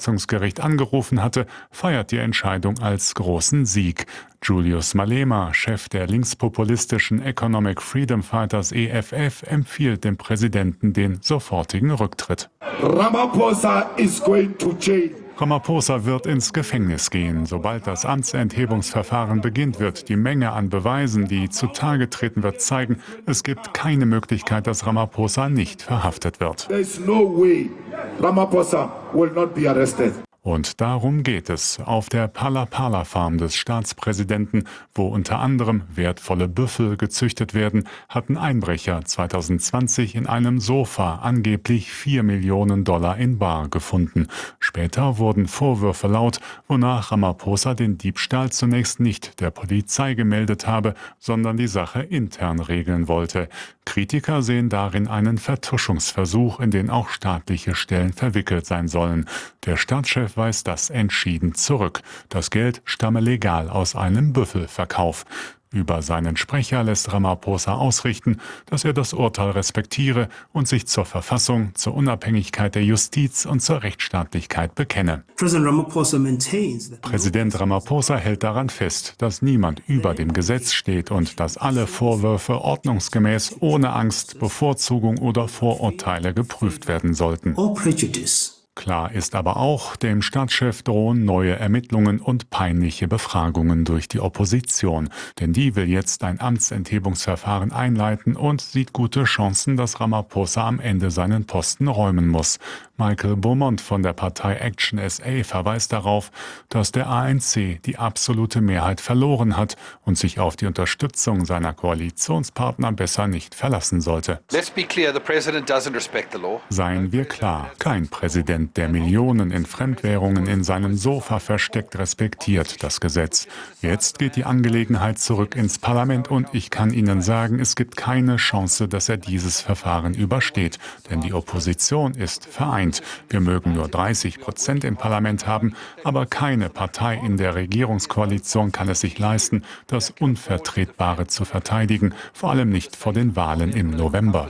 Verfassungsgericht angerufen hatte, feiert die Entscheidung als großen Sieg. Julius Malema, Chef der linkspopulistischen Economic Freedom Fighters EFF, empfiehlt dem Präsidenten den sofortigen Rücktritt. Ramaphosa is going to jail. Ramaphosa wird ins Gefängnis gehen. Sobald das Amtsenthebungsverfahren beginnt, wird die Menge an Beweisen, die zutage treten wird, zeigen, es gibt keine Möglichkeit, dass Ramaphosa nicht verhaftet wird. There is no way Ramaphosa will not be arrested. Und darum geht es auf der Phala Phala Farm des Staatspräsidenten, wo unter anderem wertvolle Büffel gezüchtet werden, hatten Einbrecher 2020 in einem Sofa angeblich $4 Millionen in bar gefunden. Später wurden Vorwürfe laut, wonach Ramaphosa den Diebstahl zunächst nicht der Polizei gemeldet habe, sondern die Sache intern regeln wollte. Kritiker sehen darin einen Vertuschungsversuch, in den auch staatliche Stellen verwickelt sein sollen. Der Staatschef weist das entschieden zurück. Das Geld stamme legal aus einem Büffelverkauf. Über seinen Sprecher lässt Ramaphosa ausrichten, dass er das Urteil respektiere und sich zur Verfassung, zur Unabhängigkeit der Justiz und zur Rechtsstaatlichkeit bekenne. Präsident Ramaphosa hält daran fest, dass niemand über dem Gesetz steht und dass alle Vorwürfe ordnungsgemäß, ohne Angst, Bevorzugung oder Vorurteile geprüft werden sollten. Klar ist aber auch, dem Staatschef drohen neue Ermittlungen und peinliche Befragungen durch die Opposition. Denn die will jetzt ein Amtsenthebungsverfahren einleiten und sieht gute Chancen, dass Ramaphosa am Ende seinen Posten räumen muss. Michael Beaumont von der Partei Action SA verweist darauf, dass der ANC die absolute Mehrheit verloren hat und sich auf die Unterstützung seiner Koalitionspartner besser nicht verlassen sollte. Seien wir klar, kein Präsident, der Millionen in Fremdwährungen in seinem Sofa versteckt, respektiert das Gesetz. Jetzt geht die Angelegenheit zurück ins Parlament und ich kann Ihnen sagen, es gibt keine Chance, dass er dieses Verfahren übersteht, denn die Opposition ist vereint. Wir mögen nur 30% im Parlament haben, aber keine Partei in der Regierungskoalition kann es sich leisten, das Unvertretbare zu verteidigen, vor allem nicht vor den Wahlen im November.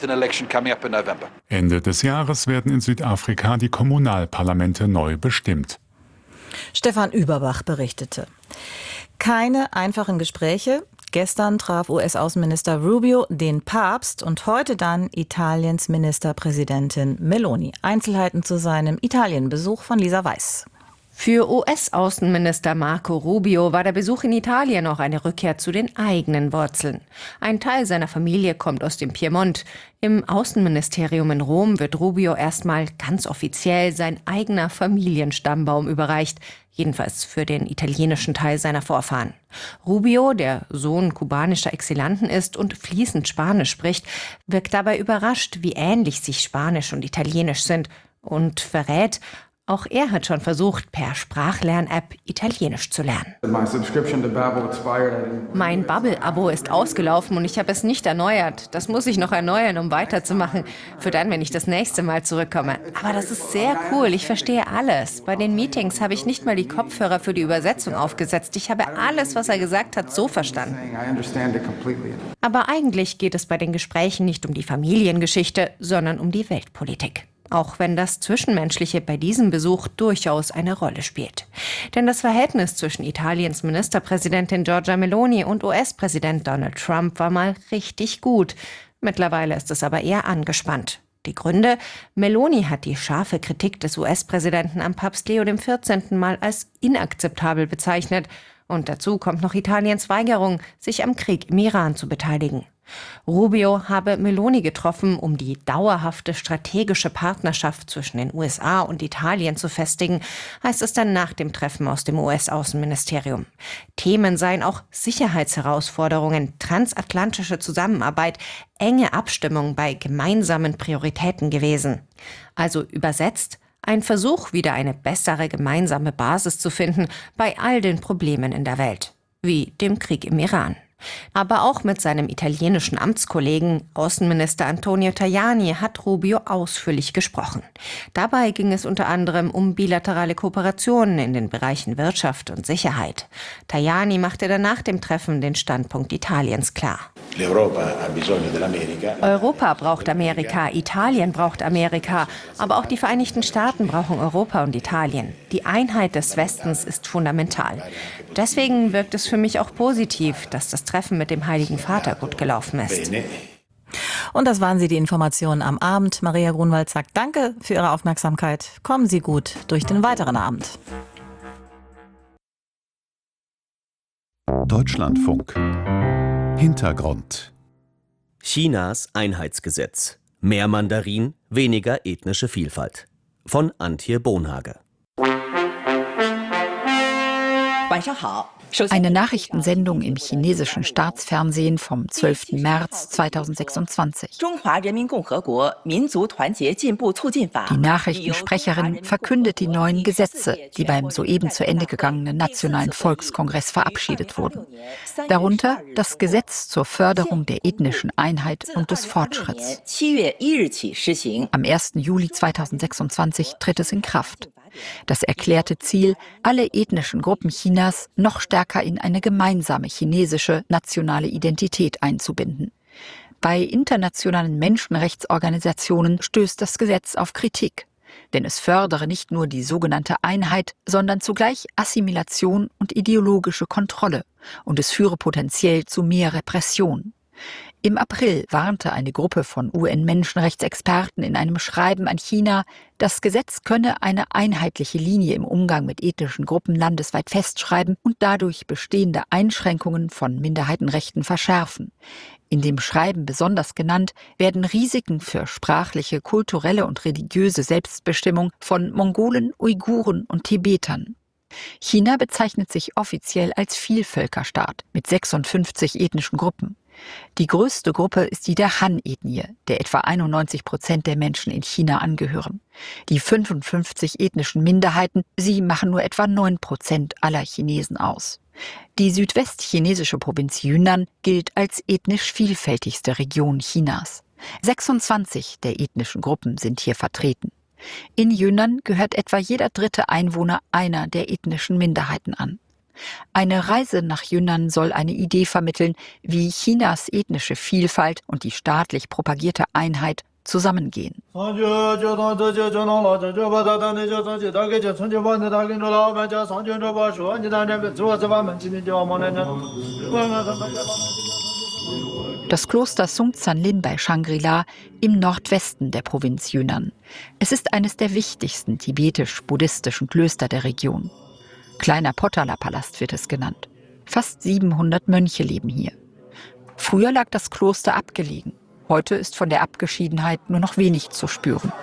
Ende des Jahres werden in Südafrika die Kommunalparlamente neu bestimmt. Stefan Überbach berichtete. Keine einfachen Gespräche. Gestern traf US-Außenminister Rubio den Papst und heute dann Italiens Ministerpräsidentin Meloni. Einzelheiten zu seinem Italienbesuch von Lisa Weiß. Für US-Außenminister Marco Rubio war der Besuch in Italien auch eine Rückkehr zu den eigenen Wurzeln. Ein Teil seiner Familie kommt aus dem Piemont. Im Außenministerium in Rom wird Rubio erstmal ganz offiziell sein eigener Familienstammbaum überreicht. Jedenfalls für den italienischen Teil seiner Vorfahren. Rubio, der Sohn kubanischer Exilanten ist und fließend Spanisch spricht, wirkt dabei überrascht, wie ähnlich sich Spanisch und Italienisch sind und verrät, auch er hat schon versucht, per Sprachlern-App Italienisch zu lernen. Mein Bubble-Abo ist ausgelaufen und ich habe es nicht erneuert. Das muss ich noch erneuern, um weiterzumachen. Für dann, wenn ich das nächste Mal zurückkomme. Aber das ist sehr cool. Ich verstehe alles. Bei den Meetings habe ich nicht mal die Kopfhörer für die Übersetzung aufgesetzt. Ich habe alles, was er gesagt hat, so verstanden. Aber eigentlich geht es bei den Gesprächen nicht um die Familiengeschichte, sondern um die Weltpolitik. Auch wenn das Zwischenmenschliche bei diesem Besuch durchaus eine Rolle spielt. Denn das Verhältnis zwischen Italiens Ministerpräsidentin Giorgia Meloni und US-Präsident Donald Trump war mal richtig gut. Mittlerweile ist es aber eher angespannt. Die Gründe? Meloni hat die scharfe Kritik des US-Präsidenten am Papst Leo XIV. Mal als inakzeptabel bezeichnet. Und dazu kommt noch Italiens Weigerung, sich am Krieg im Iran zu beteiligen. Rubio habe Meloni getroffen, um die dauerhafte strategische Partnerschaft zwischen den USA und Italien zu festigen, heißt es dann nach dem Treffen aus dem US-Außenministerium. Themen seien auch Sicherheitsherausforderungen, transatlantische Zusammenarbeit, enge Abstimmung bei gemeinsamen Prioritäten gewesen. Also übersetzt, ein Versuch, wieder eine bessere gemeinsame Basis zu finden bei all den Problemen in der Welt, wie dem Krieg im Iran. Aber auch mit seinem italienischen Amtskollegen, Außenminister Antonio Tajani, hat Rubio ausführlich gesprochen. Dabei ging es unter anderem um bilaterale Kooperationen in den Bereichen Wirtschaft und Sicherheit. Tajani machte dann nach dem Treffen den Standpunkt Italiens klar. Europa braucht Amerika, Italien braucht Amerika, aber auch die Vereinigten Staaten brauchen Europa und Italien. Die Einheit des Westens ist fundamental. Deswegen wirkt es für mich auch positiv, dass das Treffen mit dem Heiligen Vater gut gelaufen ist. Und das waren sie, die Informationen am Abend. Maria Grunwald sagt Danke für Ihre Aufmerksamkeit. Kommen Sie gut durch den weiteren Abend. Deutschlandfunk. Hintergrund. Chinas Einheitsgesetz. Mehr Mandarin, weniger ethnische Vielfalt. Von Antje Bonhage. Eine Nachrichtensendung im chinesischen Staatsfernsehen vom 12. März 2026. Die Nachrichtensprecherin verkündet die neuen Gesetze, die beim soeben zu Ende gegangenen Nationalen Volkskongress verabschiedet wurden. Darunter das Gesetz zur Förderung der ethnischen Einheit und des Fortschritts. Am 1. Juli 2026 tritt es in Kraft. Das erklärte Ziel, alle ethnischen Gruppen Chinas noch stärker in eine gemeinsame chinesische nationale Identität einzubinden. Bei internationalen Menschenrechtsorganisationen stößt das Gesetz auf Kritik. Denn es fördere nicht nur die sogenannte Einheit, sondern zugleich Assimilation und ideologische Kontrolle. Und es führe potenziell zu mehr Repression. Im April warnte eine Gruppe von UN-Menschenrechtsexperten in einem Schreiben an China, das Gesetz könne eine einheitliche Linie im Umgang mit ethnischen Gruppen landesweit festschreiben und dadurch bestehende Einschränkungen von Minderheitenrechten verschärfen. In dem Schreiben besonders genannt werden Risiken für sprachliche, kulturelle und religiöse Selbstbestimmung von Mongolen, Uiguren und Tibetern. China bezeichnet sich offiziell als Vielvölkerstaat mit 56 ethnischen Gruppen. Die größte Gruppe ist die der Han-Ethnie, der etwa 91% der Menschen in China angehören. Die 55 ethnischen Minderheiten, sie machen nur etwa 9% aller Chinesen aus. Die südwestchinesische Provinz Yunnan gilt als ethnisch vielfältigste Region Chinas. 26 der ethnischen Gruppen sind hier vertreten. In Yunnan gehört etwa jeder dritte Einwohner einer der ethnischen Minderheiten an. Eine Reise nach Yunnan soll eine Idee vermitteln, wie Chinas ethnische Vielfalt und die staatlich propagierte Einheit zusammengehen. Das Kloster Sung Sanlin bei Shangri-La im Nordwesten der Provinz Yunnan. Es ist eines der wichtigsten tibetisch-buddhistischen Klöster der Region. Kleiner Potala-Palast wird es genannt. Fast 700 Mönche leben hier. Früher lag das Kloster abgelegen. Heute ist von der Abgeschiedenheit nur noch wenig zu spüren.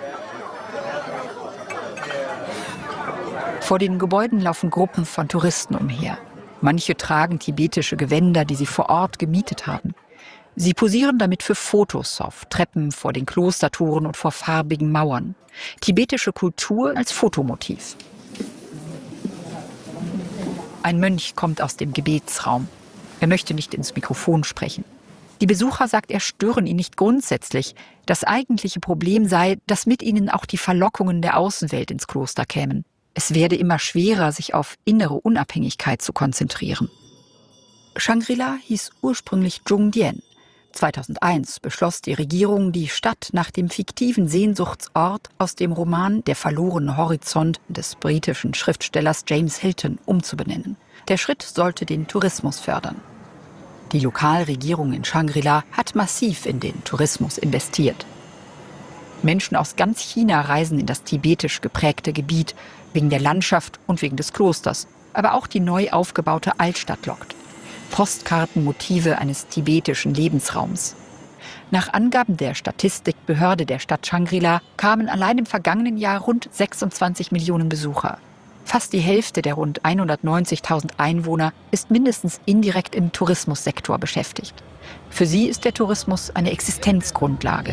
Vor den Gebäuden laufen Gruppen von Touristen umher. Manche tragen tibetische Gewänder, die sie vor Ort gemietet haben. Sie posieren damit für Fotos auf Treppen, vor den Klostertoren und vor farbigen Mauern. Tibetische Kultur als Fotomotiv. Ein Mönch kommt aus dem Gebetsraum. Er möchte nicht ins Mikrofon sprechen. Die Besucher, sagt er, stören ihn nicht grundsätzlich. Das eigentliche Problem sei, dass mit ihnen auch die Verlockungen der Außenwelt ins Kloster kämen. Es werde immer schwerer, sich auf innere Unabhängigkeit zu konzentrieren. Shangri-La hieß ursprünglich Zhongdian. 2001 beschloss die Regierung, die Stadt nach dem fiktiven Sehnsuchtsort aus dem Roman Der verlorene Horizont des britischen Schriftstellers James Hilton umzubenennen. Der Schritt sollte den Tourismus fördern. Die Lokalregierung in Shangri-La hat massiv in den Tourismus investiert. Menschen aus ganz China reisen in das tibetisch geprägte Gebiet, wegen der Landschaft und wegen des Klosters. Aber auch die neu aufgebaute Altstadt lockt. Postkartenmotive eines tibetischen Lebensraums. Nach Angaben der Statistikbehörde der Stadt Shangri-La kamen allein im vergangenen Jahr rund 26 Millionen Besucher. Fast die Hälfte der rund 190.000 Einwohner ist mindestens indirekt im Tourismussektor beschäftigt. Für sie ist der Tourismus eine Existenzgrundlage.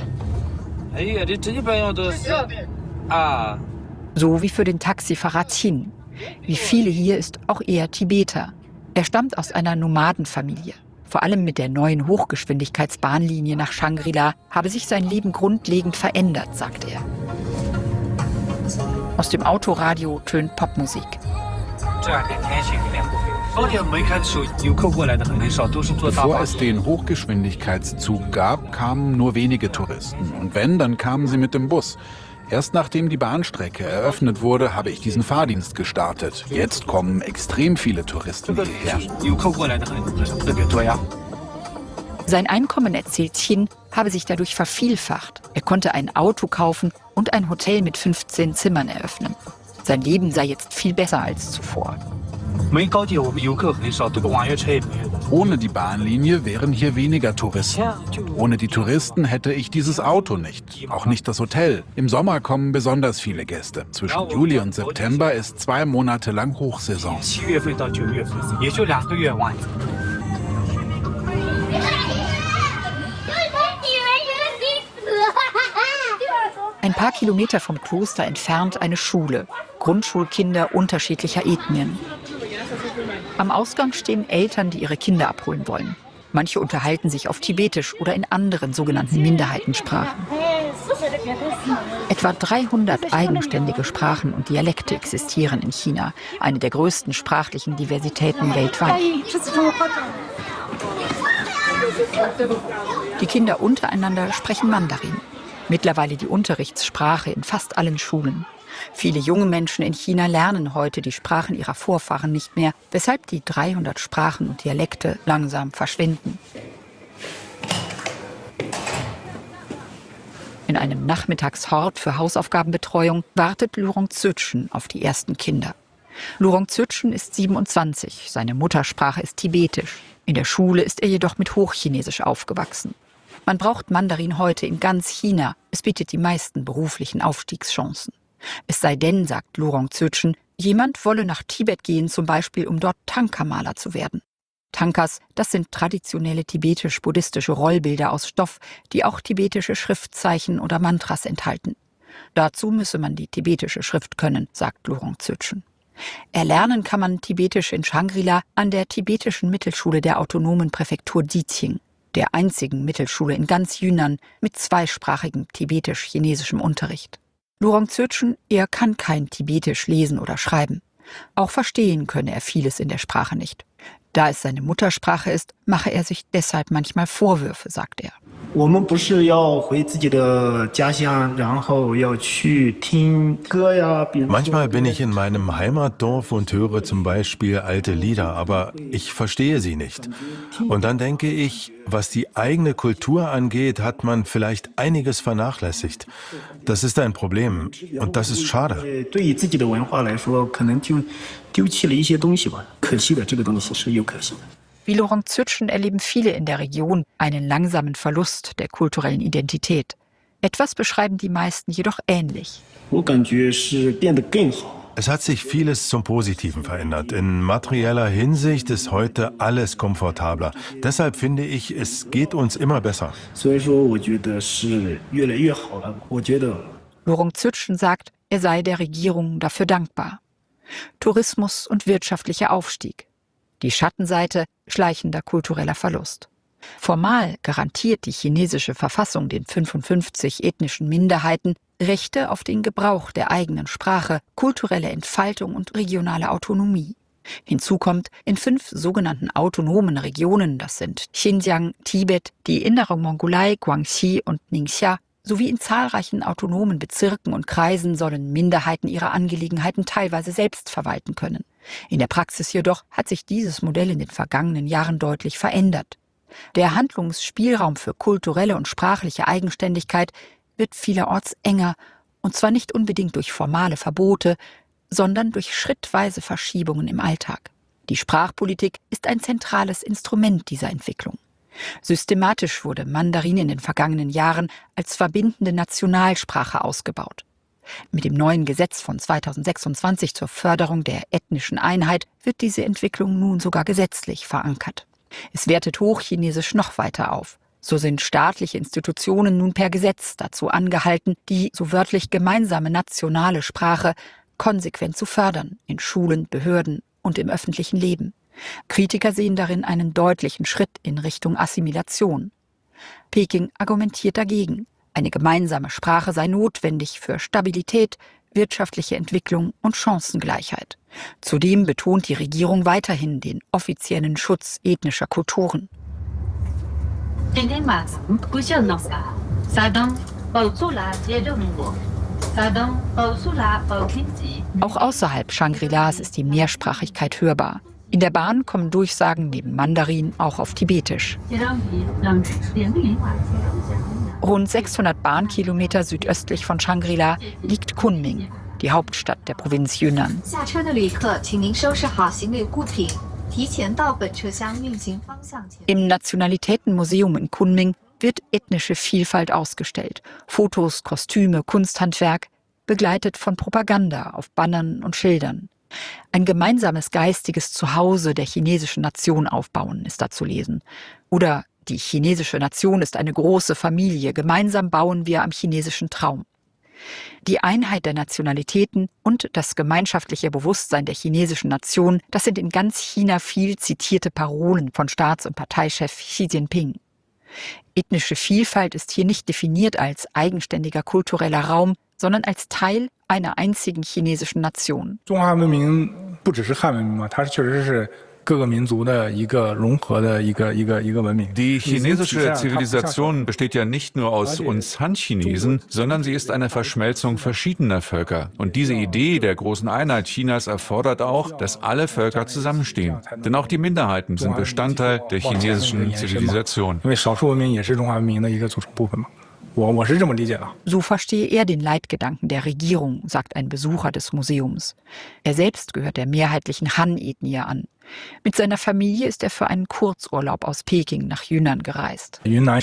So wie für den Taxifahrer Qin. Wie viele hier ist auch er Tibeter. Er stammt aus einer Nomadenfamilie. Vor allem mit der neuen Hochgeschwindigkeitsbahnlinie nach Shangri-La habe sich sein Leben grundlegend verändert, sagt er. Aus dem Autoradio tönt Popmusik. Bevor es den Hochgeschwindigkeitszug gab, kamen nur wenige Touristen. Und wenn, dann kamen sie mit dem Bus. Erst nachdem die Bahnstrecke eröffnet wurde, habe ich diesen Fahrdienst gestartet. Jetzt kommen extrem viele Touristen hierher. Sein Einkommen, erzählt Chin, habe sich dadurch vervielfacht. Er konnte ein Auto kaufen und ein Hotel mit 15 Zimmern eröffnen. Sein Leben sei jetzt viel besser als zuvor. Ohne die Bahnlinie wären hier weniger Touristen. Ohne die Touristen hätte ich dieses Auto nicht, auch nicht das Hotel. Im Sommer kommen besonders viele Gäste. Zwischen Juli und September ist 2 Monate lang Hochsaison. Ein paar Kilometer vom Kloster entfernt eine Schule. Grundschulkinder unterschiedlicher Ethnien. Am Ausgang stehen Eltern, die ihre Kinder abholen wollen. Manche unterhalten sich auf Tibetisch oder in anderen sogenannten Minderheitensprachen. Etwa 300 eigenständige Sprachen und Dialekte existieren in China, eine der größten sprachlichen Diversitäten weltweit. Die Kinder untereinander sprechen Mandarin. Mittlerweile die Unterrichtssprache in fast allen Schulen. Viele junge Menschen in China lernen heute die Sprachen ihrer Vorfahren nicht mehr, weshalb die 300 Sprachen und Dialekte langsam verschwinden. In einem Nachmittagshort für Hausaufgabenbetreuung wartet Lurong Zütschen auf die ersten Kinder. Lurong Zütschen ist 27, seine Muttersprache ist Tibetisch. In der Schule ist er jedoch mit Hochchinesisch aufgewachsen. Man braucht Mandarin heute in ganz China. Es bietet die meisten beruflichen Aufstiegschancen. Es sei denn, sagt Lurong Zütschen, jemand wolle nach Tibet gehen, zum Beispiel, um dort Tanka-Maler zu werden. Tankas, das sind traditionelle tibetisch-buddhistische Rollbilder aus Stoff, die auch tibetische Schriftzeichen oder Mantras enthalten. Dazu müsse man die tibetische Schrift können, sagt Lurong Zütschen. Erlernen kann man Tibetisch in Shangri-La an der tibetischen Mittelschule der autonomen Präfektur Jiqing, der einzigen Mittelschule in ganz Yunnan mit zweisprachigem tibetisch-chinesischem Unterricht. Lurong Zütschen, er kann kein Tibetisch lesen oder schreiben. Auch verstehen könne er vieles in der Sprache nicht. Da es seine Muttersprache ist, mache er sich deshalb manchmal Vorwürfe, sagt er. Manchmal bin ich in meinem Heimatdorf und höre zum Beispiel alte Lieder, aber ich verstehe sie nicht. Und dann denke ich, was die eigene Kultur angeht, hat man vielleicht einiges vernachlässigt. Das ist ein Problem und das ist schade. Wie Lurong Zütschen erleben viele in der Region einen langsamen Verlust der kulturellen Identität. Etwas beschreiben die meisten jedoch ähnlich. Es hat sich vieles zum Positiven verändert. In materieller Hinsicht ist heute alles komfortabler. Deshalb finde ich, es geht uns immer besser. Lurong Zütschen sagt, er sei der Regierung dafür dankbar. Tourismus und wirtschaftlicher Aufstieg. Die Schattenseite, schleichender kultureller Verlust. Formal garantiert die chinesische Verfassung den 55 ethnischen Minderheiten Rechte auf den Gebrauch der eigenen Sprache, kulturelle Entfaltung und regionale Autonomie. Hinzu kommt, in 5 sogenannten autonomen Regionen, das sind Xinjiang, Tibet, die Innere Mongolei, Guangxi und Ningxia, sowie in zahlreichen autonomen Bezirken und Kreisen sollen Minderheiten ihre Angelegenheiten teilweise selbst verwalten können. In der Praxis jedoch hat sich dieses Modell in den vergangenen Jahren deutlich verändert. Der Handlungsspielraum für kulturelle und sprachliche Eigenständigkeit wird vielerorts enger, und zwar nicht unbedingt durch formale Verbote, sondern durch schrittweise Verschiebungen im Alltag. Die Sprachpolitik ist ein zentrales Instrument dieser Entwicklung. Systematisch wurde Mandarin in den vergangenen Jahren als verbindende Nationalsprache ausgebaut. Mit dem neuen Gesetz von 2026 zur Förderung der ethnischen Einheit wird diese Entwicklung nun sogar gesetzlich verankert. Es wertet Hochchinesisch noch weiter auf. So sind staatliche Institutionen nun per Gesetz dazu angehalten, die so wörtlich gemeinsame nationale Sprache konsequent zu fördern, in Schulen, Behörden und im öffentlichen Leben. Kritiker sehen darin einen deutlichen Schritt in Richtung Assimilation. Peking argumentiert dagegen. Eine gemeinsame Sprache sei notwendig für Stabilität, wirtschaftliche Entwicklung und Chancengleichheit. Zudem betont die Regierung weiterhin den offiziellen Schutz ethnischer Kulturen. Auch außerhalb Shangri-Las ist die Mehrsprachigkeit hörbar. In der Bahn kommen Durchsagen neben Mandarin auch auf Tibetisch. Rund 600 Bahnkilometer südöstlich von Shangri-La liegt Kunming, die Hauptstadt der Provinz Yunnan. Im Nationalitätenmuseum in Kunming wird ethnische Vielfalt ausgestellt. Fotos, Kostüme, Kunsthandwerk, begleitet von Propaganda auf Bannern und Schildern. Ein gemeinsames geistiges Zuhause der chinesischen Nation aufbauen ist da zu lesen. Oder die chinesische Nation ist eine große Familie, gemeinsam bauen wir am chinesischen Traum. Die Einheit der Nationalitäten und das gemeinschaftliche Bewusstsein der chinesischen Nation, das sind in ganz China viel zitierte Parolen von Staats- und Parteichef Xi Jinping. Ethnische Vielfalt ist hier nicht definiert als eigenständiger kultureller Raum, sondern als Teil einer einzigen chinesischen Nation. Die chinesische Zivilisation besteht ja nicht nur aus uns Han-Chinesen, sondern sie ist eine Verschmelzung verschiedener Völker. Und diese Idee der großen Einheit Chinas erfordert auch, dass alle Völker zusammenstehen. Denn auch die Minderheiten sind Bestandteil der chinesischen Zivilisation. So verstehe er den Leitgedanken der Regierung, sagt ein Besucher des Museums. Er selbst gehört der mehrheitlichen Han-Ethnie an. Mit seiner Familie ist er für einen Kurzurlaub aus Peking nach Yunnan gereist. Yunnan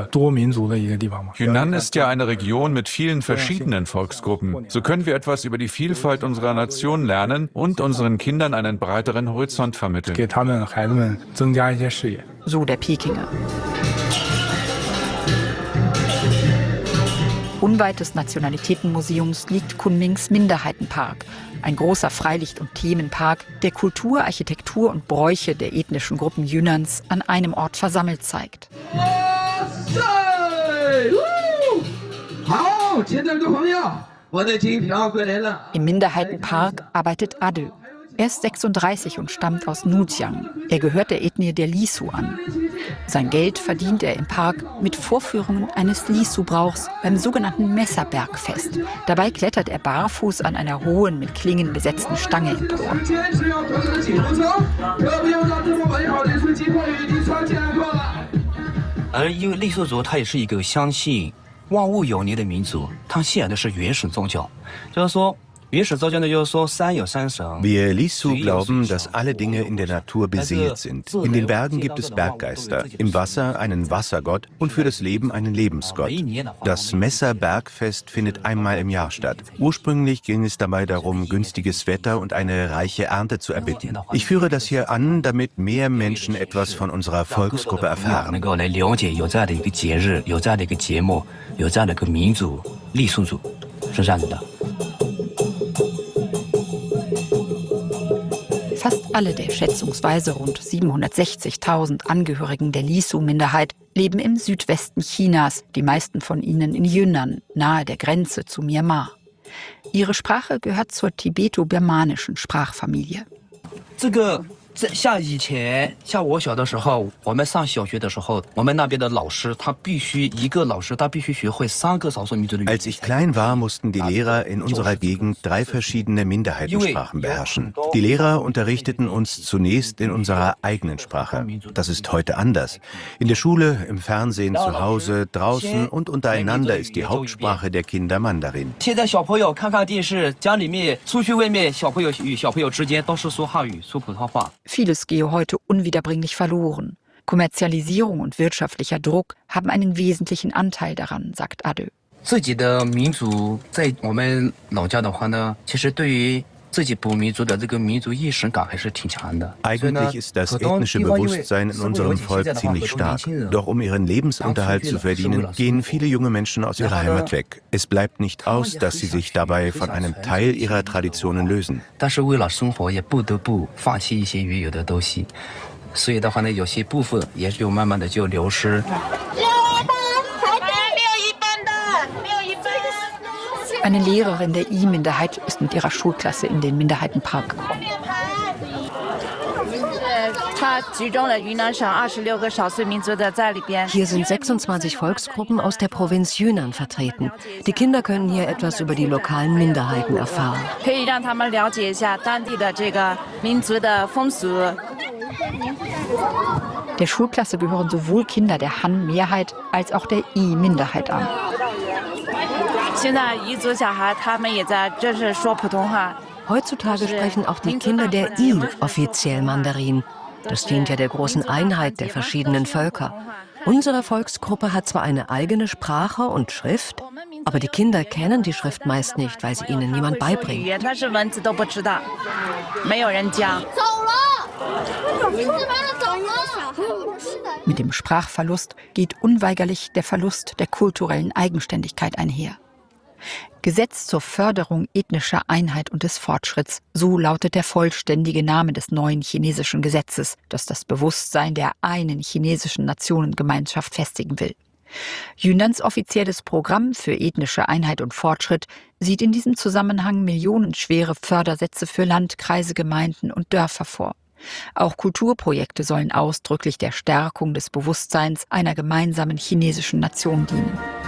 ist ja eine Region mit vielen verschiedenen Volksgruppen. So können wir etwas über die Vielfalt unserer Nation lernen und unseren Kindern einen breiteren Horizont vermitteln. So der Pekinger. Unweit des Nationalitätenmuseums liegt Kunmings Minderheitenpark, ein großer Freilicht- und Themenpark, der Kultur, Architektur und Bräuche der ethnischen Gruppen Yunnans an einem Ort versammelt zeigt. Im Minderheitenpark arbeitet Ade. Er ist 36 und stammt aus Nujiang. Er gehört der Ethnie der Lisu an. Sein Geld verdient er im Park mit Vorführungen eines Lisu-Brauchs beim sogenannten Messerbergfest. Dabei klettert er barfuß an einer hohen, mit Klingen besetzten Stange empor. Wir Lisu glauben, dass alle Dinge in der Natur beseelt sind. In den Bergen gibt es Berggeister, im Wasser einen Wassergott und für das Leben einen Lebensgott. Das Messerbergfest findet einmal im Jahr statt. Ursprünglich ging es dabei darum, günstiges Wetter und eine reiche Ernte zu erbitten. Ich führe das hier an, damit mehr Menschen etwas von unserer Volksgruppe erfahren. Fast alle der schätzungsweise rund 760.000 Angehörigen der Lisu-Minderheit leben im Südwesten Chinas, die meisten von ihnen in Yunnan, nahe der Grenze zu Myanmar. Ihre Sprache gehört zur tibeto-birmanischen Sprachfamilie. Als ich klein war, mussten die Lehrer in unserer Gegend 3 verschiedene Minderheitensprachen beherrschen. Die Lehrer unterrichteten uns zunächst in unserer eigenen Sprache. Das ist heute anders. In der Schule, im Fernsehen, zu Hause, draußen und untereinander ist die Hauptsprache der Kinder Mandarin. Vieles gehe heute unwiederbringlich verloren. Kommerzialisierung und wirtschaftlicher Druck haben einen wesentlichen Anteil daran, sagt Ade. Eigentlich ist das ethnische Bewusstsein in unserem Volk ziemlich stark. Doch um ihren Lebensunterhalt zu verdienen, gehen viele junge Menschen aus ihrer Heimat weg. Es bleibt nicht aus, dass sie sich dabei von einem Teil ihrer Traditionen lösen. Eine Lehrerin der I-Minderheit ist mit ihrer Schulklasse in den Minderheitenpark gekommen. Hier sind 26 Volksgruppen aus der Provinz Yunnan vertreten. Die Kinder können hier etwas über die lokalen Minderheiten erfahren. Der Schulklasse gehören sowohl Kinder der Han-Mehrheit als auch der I-Minderheit an. Heutzutage sprechen auch die Kinder der I offiziell Mandarin. Das dient ja der großen Einheit der verschiedenen Völker. Unsere Volksgruppe hat zwar eine eigene Sprache und Schrift, aber die Kinder kennen die Schrift meist nicht, weil sie ihnen niemand beibringt. Mit dem Sprachverlust geht unweigerlich der Verlust der kulturellen Eigenständigkeit einher. Gesetz zur Förderung ethnischer Einheit und des Fortschritts, so lautet der vollständige Name des neuen chinesischen Gesetzes, das das Bewusstsein der einen chinesischen Nationengemeinschaft festigen will. Yunnans offizielles Programm für ethnische Einheit und Fortschritt sieht in diesem Zusammenhang millionenschwere Fördersätze für Landkreise, Gemeinden und Dörfer vor. Auch Kulturprojekte sollen ausdrücklich der Stärkung des Bewusstseins einer gemeinsamen chinesischen Nation dienen.